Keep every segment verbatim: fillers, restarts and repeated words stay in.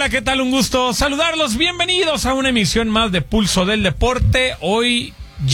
Hola, ¿qué tal? Un gusto saludarlos. Bienvenidos a una emisión más de Pulso del Deporte. Hoy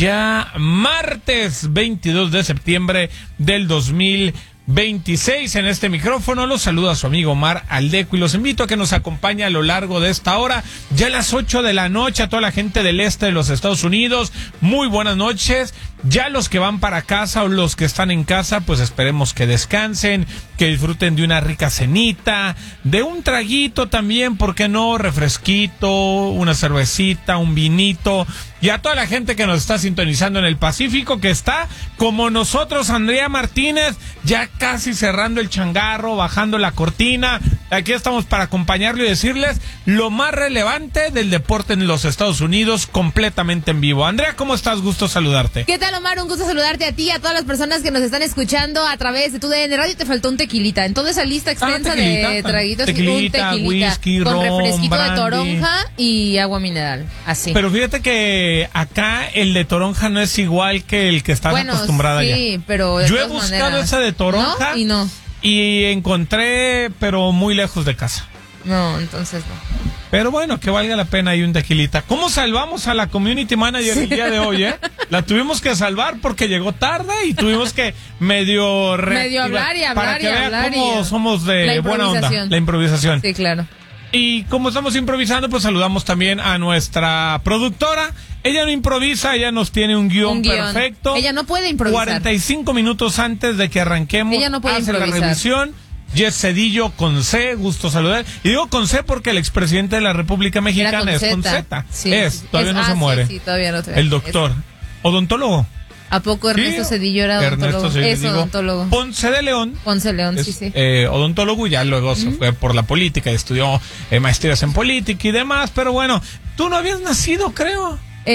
ya martes veintidós de septiembre del dos mil veintiséis. En este micrófono los saluda su amigo Omar Aldeco y los invito a que nos acompañe a lo largo de esta hora. Ya a las ocho de la noche, a toda la gente del este de los Estados Unidos, muy buenas noches. Ya los que van para casa o los que están en casa, pues esperemos que descansen, que disfruten de una rica cenita, de un traguito también, ¿por qué no? Refresquito, una cervecita, un vinito. Y a toda la gente que nos está sintonizando en el Pacífico, que está como nosotros, Andrea Martínez, ya casi cerrando el changarro, bajando la cortina. Aquí estamos para acompañarlo y decirles lo más relevante del deporte en los Estados Unidos, completamente en vivo. Andrea, ¿cómo estás? Gusto saludarte. ¿Qué tal, Omar? Un gusto saludarte a ti y a todas las personas que nos están escuchando a través de tu D N Radio. Te faltó un tequilita. En toda esa lista extensa ah, de traguitos, tequilita, un tequilita whisky, con ron, refresquito brandy. de toronja y agua mineral. Así. Pero fíjate que acá el de toronja no es igual que el que estás bueno, acostumbrada sí, ya. Sí, pero yo he buscado maneras. esa de toronja ¿No? y no. Y encontré, pero muy lejos de casa. No, entonces no. Pero bueno, que valga la pena ahí un tequilita. ¿Cómo salvamos a la community manager sí. el día de hoy, eh? La tuvimos que salvar porque llegó tarde y tuvimos que medio... medio hablar y hablar para que y vea hablar cómo y... somos de buena onda. La improvisación. Sí, claro. Y como estamos improvisando, pues saludamos también a nuestra productora. Ella no improvisa, ella nos tiene un guión, un guión perfecto. Ella no puede improvisar. cuarenta y cinco minutos antes de que arranquemos, ella no puede hace improvisar. la revisión. Jess Cedillo con C, gusto saludar. Y digo con C porque el expresidente de la República Mexicana con es Z. con Z. Sí, es, sí. todavía es, no ah, se muere. Sí, sí, todavía no se el doctor. Es. Odontólogo. ¿A poco Ernesto sí, Cedillo era odontólogo? Ernesto es odontólogo. Ponce de León. Ponce de León, es, sí, sí. Eh, odontólogo y ya luego uh-huh. se fue por la política, estudió eh, maestrías en política y demás. Pero bueno, tú no habías nacido, creo.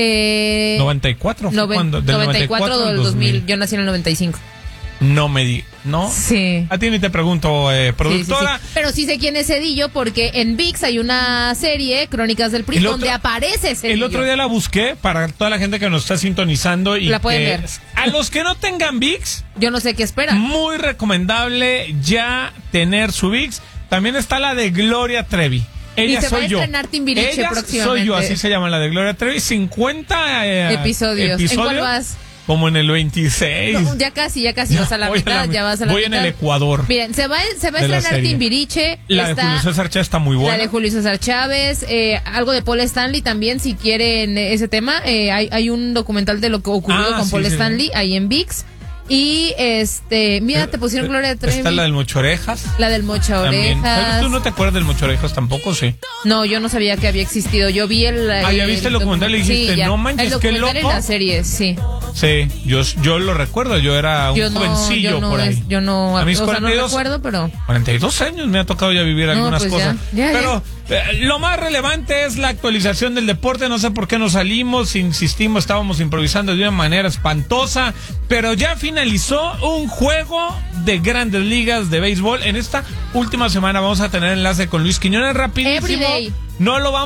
Eh, noventa y cuatro fue noven, cuando, del noventa y cuatro del dos mil. Yo nací en el noventa y cinco. No me di, ¿no? Sí. A ti ni te pregunto, eh, productora. Sí, sí, sí. Pero sí sé quién es Cedillo porque en ViX hay una serie, Crónicas del P R I, donde otro, aparece Cedillo. El otro día la busqué para toda la gente que nos está sintonizando y la pueden que, ver. A los que no tengan ViX, yo no sé qué esperan. Muy recomendable ya tener su ViX. También está la de Gloria Trevi. Ella y se soy va a yo. estrenar Timbiriche Ella próximamente. soy yo, así se llama la de Gloria Trevi. cincuenta eh, episodios. episodios. ¿En cuál vas? Como en el veintiséis. No, ya casi, ya casi, ya vas a la mitad, a la, ya vas a la voy mitad. Voy en el Ecuador. Miren, se va, se va a estrenar Timbiriche. La está, de Julio César Chávez está muy buena. La de Julio César Chávez, eh, algo de Paul Stanley también, si quieren ese tema. Eh, hay, hay un documental de lo que ocurrió ah, con sí, Paul sí, Stanley, sí. ahí en ViX. Y este, mira, te pusieron Gloria Trevi. Está la del Mocho Orejas. La del Mocho Orejas. ¿Tú no te acuerdas del Mocho Orejas tampoco? Sí. No, yo no sabía que había existido. Yo vi el. Ah, ya viste el, el documental y dijiste, sí, no manches, el qué loco. En la serie, sí. Sí, yo, yo lo recuerdo, yo era un yo no, jovencillo yo no, por ahí. Yo no, a mis o cuarenta y dos, sea, no recuerdo, pero. cuarenta y dos años me ha tocado ya vivir no, algunas pues cosas. Ya, ya, pero eh, lo más relevante es la actualización del deporte. No sé por qué nos salimos, insistimos, estábamos improvisando de una manera espantosa. Pero ya finalizó un juego de Grandes Ligas de béisbol. En esta última semana vamos a tener enlace con Luis Quiñones rapidísimo. Everyday. No lo vamos